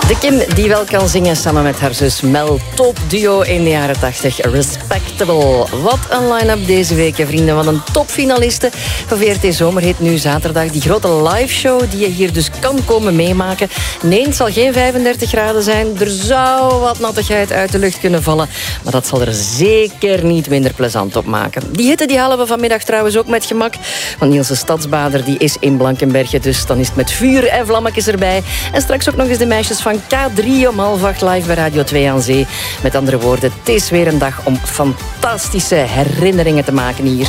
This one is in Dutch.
De Kim die wel kan zingen samen met haar zus Mel. Top duo in de jaren 80. Respectable. Wat een line-up deze week, vrienden. Wat een topfinaliste. Van VRT Zomerhit nu zaterdag. Die grote live-show die je hier dus kan komen meemaken. Nee, het zal geen 35 graden zijn. Er zou wat nattigheid uit de lucht kunnen vallen. Maar dat zal er zeker niet minder plezant op maken. Die hitte die halen we vanmiddag trouwens ook met gemak. Want Niels de Stadsbader die is in Blankenberge. Dus dan is het met vuur en vlammetjes erbij. En straks ook nog eens de meisjes van K3 om 7:30 live bij Radio 2 aan Zee. Met andere woorden, het is weer een dag om fantastische herinneringen te maken hier.